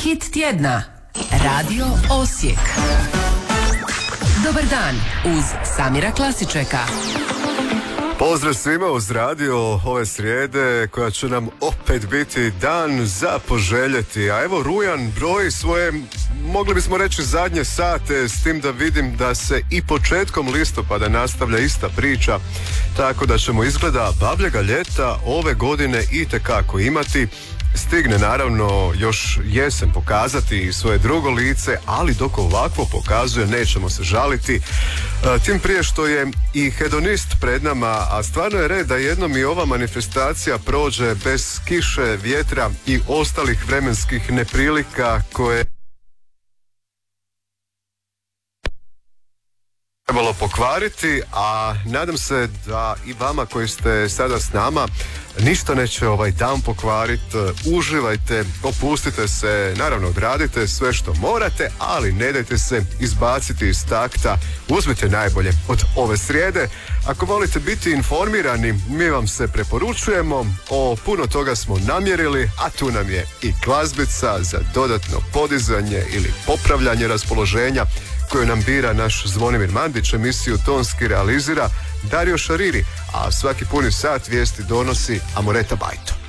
Hit tjedna. Radio Osijek. Dobar dan uz Samira Klasičeka. Pozdrav svima uz radio ove srijede koja će nam opet biti dan za poželjeti. A evo rujan broji svoje, mogli bismo reći, zadnje sate, s tim da vidim da se i početkom listopada nastavlja ista priča, tako da ćemo izgleda bavljega ljeta ove godine itekako imati. Stigne naravno još jesen pokazati svoje drugo lice, ali dok ovako pokazuje nećemo se žaliti. Tim prije što je i hedonist pred nama, a stvarno je red da jednom i ova manifestacija prođe bez kiše, vjetra i ostalih vremenskih neprilika koje trebalo pokvariti, a nadam se da i vama koji ste sada s nama ništa neće ovaj dan pokvariti. Uživajte, opustite se, naravno odradite sve što morate, ali ne dajte se izbaciti iz takta. Uzmite najbolje od ove srijede. Ako volite biti informirani, mi vam se preporučujemo, o puno toga smo namjerili, a tu nam je i glazbica za dodatno podizanje ili popravljanje raspoloženja koju nam bira naš Zvonimir Mandić. Emisiju tonski realizira Dario Šariri, a svaki puni sat vijesti donosi Amoreta Bajto.